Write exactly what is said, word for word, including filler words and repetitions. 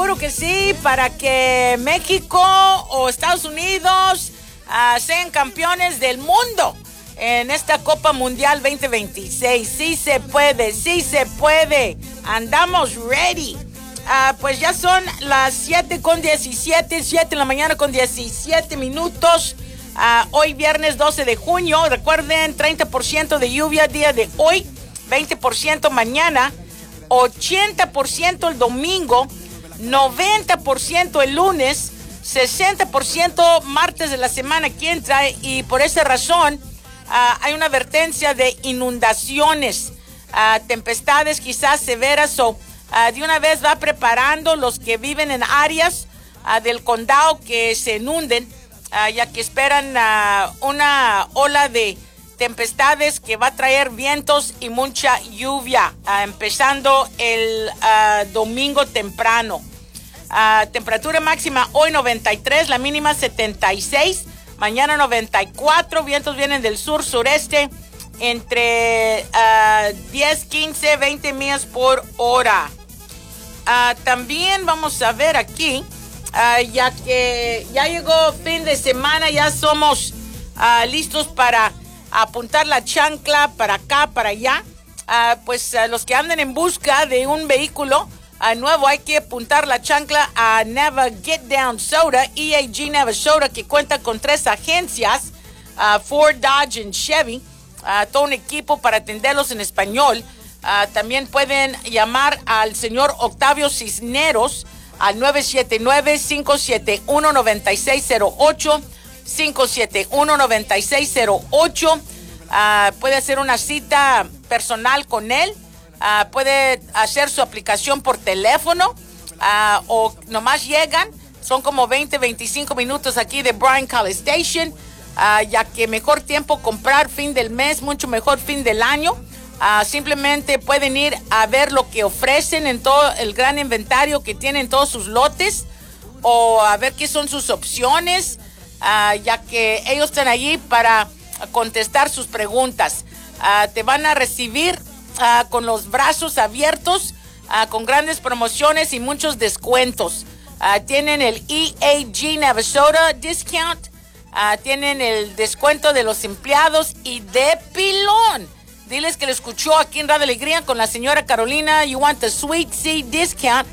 seguro que sí, para que México o Estados Unidos uh, sean campeones del mundo en esta Copa Mundial veinte veintiséis. Sí se puede, sí se puede. Andamos ready. Uh, pues ya son las siete con diecisiete, siete de la mañana con diecisiete minutos. Uh, hoy viernes doce de junio. Recuerden, treinta por ciento de lluvia día de hoy, veinte por ciento mañana, ochenta por ciento el domingo, noventa por ciento el lunes, sesenta por ciento martes de la semana que entra, y por esa razón uh, hay una advertencia de inundaciones, uh, tempestades quizás severas. O uh, de una vez va preparando los que viven en áreas uh, del condado que se inunden, uh, ya que esperan uh, una ola de tempestades que va a traer vientos y mucha lluvia, uh, empezando el uh, domingo temprano. Uh, temperatura máxima hoy noventa y tres, la mínima setenta y seis, mañana noventa y cuatro, vientos vienen del sur sureste entre uh, diez, quince, veinte millas por hora. Uh, también vamos a ver aquí, uh, ya que ya llegó fin de semana, ya somos uh, listos para apuntar la chancla para acá, para allá. Uh, pues uh, los que anden en busca de un vehículo uh, nuevo, hay que apuntar la chancla a Nava Get Down Soda, E A G Nava Soda, que cuenta con tres agencias, uh, Ford, Dodge y Chevy, uh, todo un equipo para atenderlos en español. Uh, también pueden llamar al señor Octavio Cisneros al nueve siete nueve, cinco siete uno, nueve seis cero ocho, cinco siete uno, nueve seis cero ocho. Uh, puede hacer una cita personal con él. Uh, puede hacer su aplicación por teléfono, uh, o nomás llegan. Son como veinte, veinticinco minutos aquí de Bryan College Station, uh, ya que mejor tiempo comprar fin del mes, mucho mejor fin del año. Uh, simplemente pueden ir a ver lo que ofrecen en todo el gran inventario que tienen todos sus lotes, o a ver qué son sus opciones, uh, ya que ellos están allí para contestar sus preguntas. Uh, te van a recibir uh, con los brazos abiertos, uh, con grandes promociones y muchos descuentos. Uh, tienen el E A G Nava Soda Discount, uh, tienen el descuento de los empleados y de pilón. Diles que lo escuchó aquí en Radio Alegría con la señora Carolina. You want the Sweet Sea Discount.